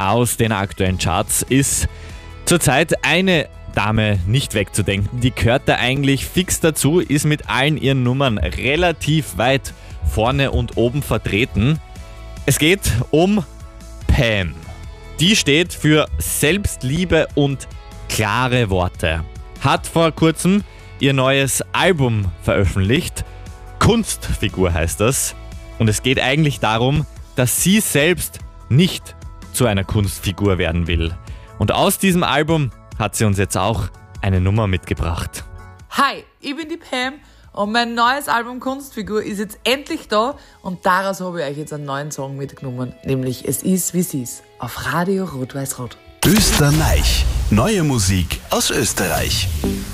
aus den aktuellen Charts ist zurzeit eine Dame nicht wegzudenken. Die gehört da eigentlich fix dazu, ist mit allen ihren Nummern relativ weit vorne und oben vertreten. Es geht um Pam. Die steht für Selbstliebe und klare Worte. Hat vor kurzem ihr neues Album veröffentlicht. Kunstfigur heißt das. Und es geht eigentlich darum, dass sie selbst nicht zu einer Kunstfigur werden will. Und aus diesem Album hat sie uns jetzt auch eine Nummer mitgebracht. Hi, ich bin die Pam und mein neues Album Kunstfigur ist jetzt endlich da und daraus habe ich euch jetzt einen neuen Song mitgenommen, nämlich Es ist, wie es ist, auf Radio Rot-Weiß-Rot. Österreich. Neue Musik aus Österreich.